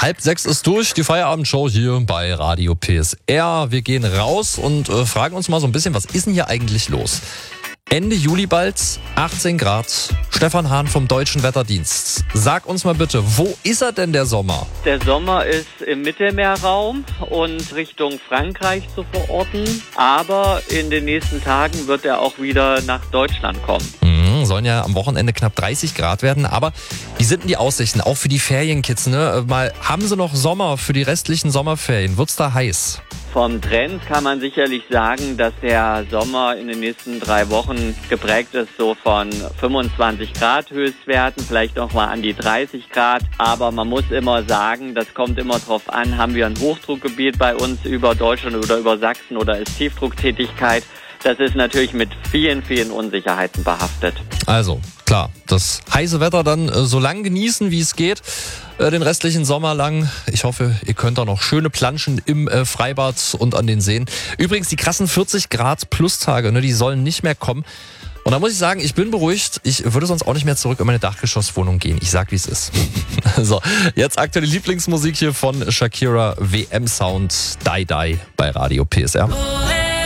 5:30 ist durch, die Feierabendshow hier bei Radio PSR. Wir gehen raus und fragen uns mal so ein bisschen, was ist denn hier eigentlich los? Ende Juli bald, 18 Grad. Stefan Hahn vom Deutschen Wetterdienst. Sag uns mal bitte, wo ist er denn, der Sommer? Der Sommer ist im Mittelmeerraum und Richtung Frankreich zu verorten. Aber in den nächsten Tagen wird er auch wieder nach Deutschland kommen. Sollen ja am Wochenende knapp 30 Grad werden. Aber wie sind denn die Aussichten, auch für die Ferienkids? Ne? Haben sie noch Sommer für die restlichen Sommerferien? Wird's da heiß? Vom Trend kann man sicherlich sagen, dass der Sommer in den nächsten 3 Wochen geprägt ist, so von 25 Grad Höchstwerten, vielleicht noch mal an die 30 Grad. Aber man muss immer sagen, das kommt immer drauf an, haben wir ein Hochdruckgebiet bei uns über Deutschland oder über Sachsen oder ist Tiefdrucktätigkeit? Das ist natürlich mit vielen, vielen Unsicherheiten behaftet. Also, klar, das heiße Wetter dann so lang genießen, wie es geht, den restlichen Sommer lang. Ich hoffe, ihr könnt da noch schöne planschen im Freibad und an den Seen. Übrigens, die krassen 40 Grad Plus-Tage, ne, die sollen nicht mehr kommen. Und da muss ich sagen, ich bin beruhigt. Ich würde sonst auch nicht mehr zurück in meine Dachgeschosswohnung gehen. Ich sag, wie es ist. So, jetzt aktuelle Lieblingsmusik hier von Shakira, WM-Sound, Die Die bei Radio PSR.